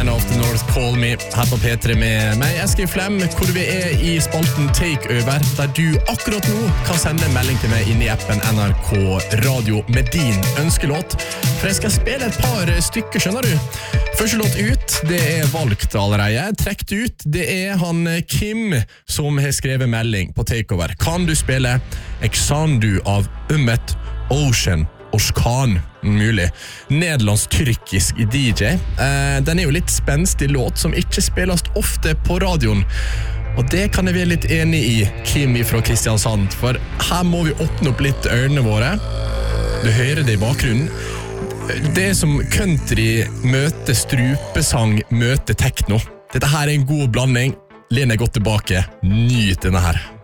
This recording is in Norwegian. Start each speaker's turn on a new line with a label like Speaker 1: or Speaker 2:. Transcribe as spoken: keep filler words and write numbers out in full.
Speaker 1: Man of the North, Call Me, her på P tre med meg, Eskil Flem, hvor vi er i spalten Takeover, der du akkurat nå kan sende en melding til meg inn i appen N R K Radio med din ønskelåt, for jeg skal spille et par stykker, skjønner du? Første låt ut, det er valgt allerede, trekt ut, det er han Kim som har skrevet melding på Takeover. Kan du spille Exandu av Ummet Ocean Oshkan, mulig. Nederlands-tyrkisk D J. Eh, den er jo litt spenstig låt som ikke spilles ofte på radioen. Og det kan jeg være litt enig i, Kim fra Kristiansand, for her må vi åpne opp litt ørene våre. Du hører det i bakgrunnen. Det er som country møter strupesang, møter techno. Dette her er en god blanding. Len deg godt tilbake. Nyt denne her.